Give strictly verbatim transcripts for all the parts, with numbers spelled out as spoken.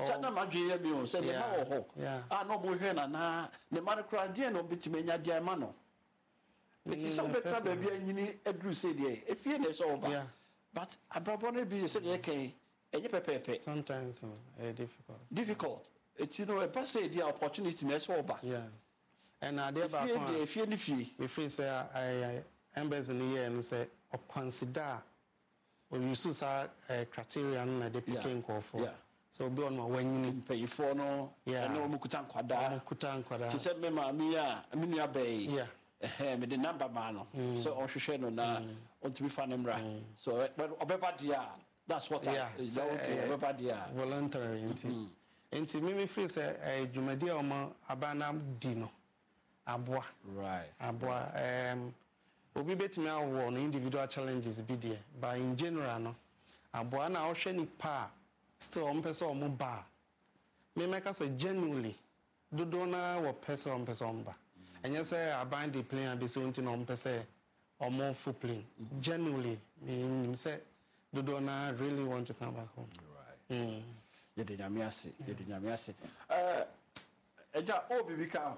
chana madwe bi o say the ma wo ho ah no bo hwe na na ne ma kra de no bitimenya de ma no it is so better baby anyini adru say de efie na so oba but abrabo no bi say de kai enye pepepe sometimes uh, difficult difficult it's you know a pass the opportunity na so oba yeah and uh, there back on if you if you we feel say I embassy in here and say or consider or you use a criteria na de picking call for yeah so be on my when you pay for no yeah no mukuta nkwada mukuta nkwada ti say me ma mi a mi nua bay yeah eh me the number man no so on hwehwe no na on to be fan mra so obeba dia that's what yeah is that okay obeba dia voluntary into into me me feel say eh dwumadi a omo abana di no aboa right aboa um obi betimi awo no individual challenges bi there but in general no aboa na o hwe ni pa still on person o mo ba me make us genuinely dodo na wo person on person ba enye say aban the player be so nti no on person o mo full plane genuinely me say dodo na really want to come back home right mm ye de nyame ase ye de nyame ase eh eja obi bi ka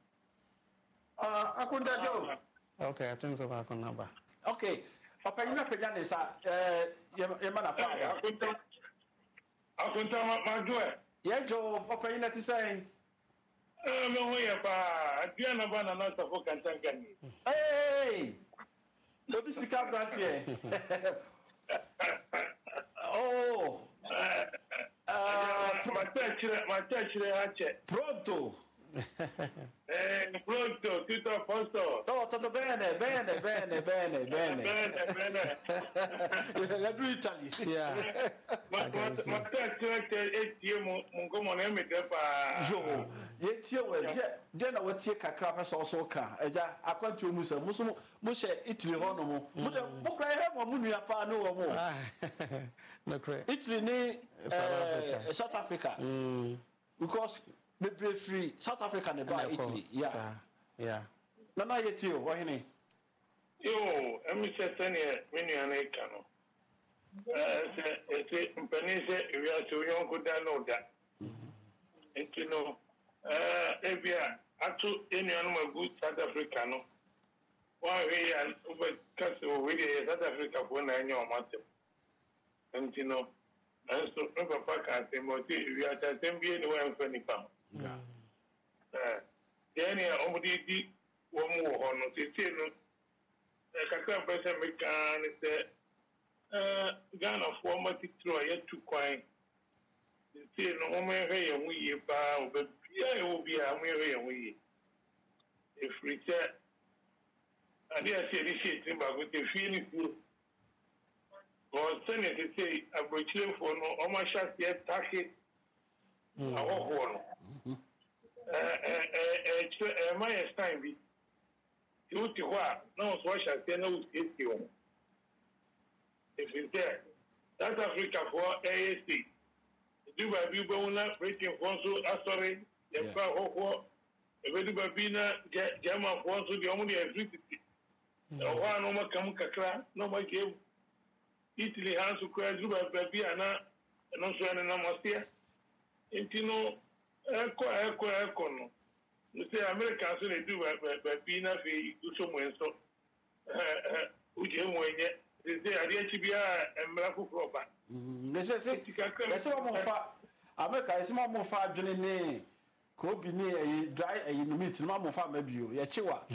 ah akunda do okay I think so back on number okay papa ina peja ne sa eh ye ma na pa akunta akunta ma joe ye jo papa ina ti say eh me ho ye pa adia na ba na na safo kantanga ni hey obi sika brant here oh ah ma tachire ma tachire hache pronto eh pronto tutto a posto no tutto bene bene bene bene bene bene bene la do Italy yeah ma ma tachire che e tie mo ngo mo na me de pa jo ye tie we de na we tie kakra fa so so ka eja akwantu mu se muso mu she Italy ho no mo mu de mo kra he mo mu nua pa no wo mo no kra Italy ni South Africa South Africa mm because me play free South Africa ne ba Italy yeah yeah na na ye tie o hene yo emi se sene me nua na ika no eh se se mpanise wi aso yon ko da no da enti no eh ebia atu enua no magu South Africa no wa we ya over kaso we de South Africa ko na nya o matem enti no aso no papa ka se mo ti wi ata sembie ni wa enfa ni pam yeah eh yani omudi di wo mu ho no tete no kakra pese me kan se eh Ghana for matitro ya tu kwan tete no mo me hwe ye hu ye ba oba bia ye obi a mo hwe ye hu ye e frite ani a se ri se tin ba go te fi ni ku o sene tete abrochire fo no o ma sha se take awo ho no eh eh eh eh my time bi you ti wa no so sha se na uski o if is there South Africa for A A C do ba bi bo na breaking for so asori e fa ho ho e be do ba bi na German for so de omo de everything o wa no ma kam kakra no ma ke Italy han so kwa do ba bi ana no so na mo sia intino eko eko eko no se America so le do ba bi na fe so mo enso eh eh uje mo enye se ade chi bia emra kokoro ba ne se se ne se mo fa America se mo fa adwene ne ko bi ne e dry e no meat no mo fa ma bio ye chiwa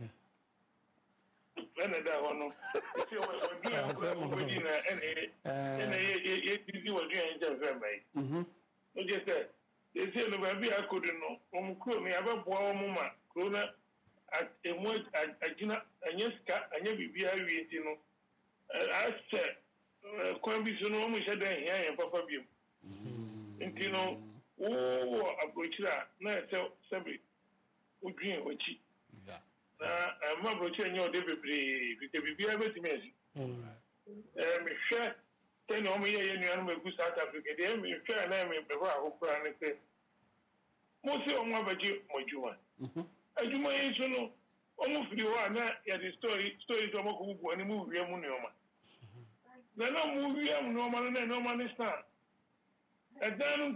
ene da hono se o o du ko bi na ene ene ye ye di wo du en je fe mai mhm o je se ese no ba bi akodu no omkuro mi abeboa o mu ma kuro na emu agina anyeska anya bibia wie ti no ase kwan bi so no mu hye dan hia yen papa bi nti no wo abrochira na ese sebi odwin ochi na ma abrochira nyo de bebre bite bibia betimi esi eh me hwe tani o mo ye ye nua no megu South Africa de me hwe na me be ho akokora ne se mo se o mo abaji mo juwa mhm ajuma yi so no o mo firi ho na ya the story story to mo ko bubu ani mu wie mu ne o ma na na mu wie mu no ma na no ma ne sta e dan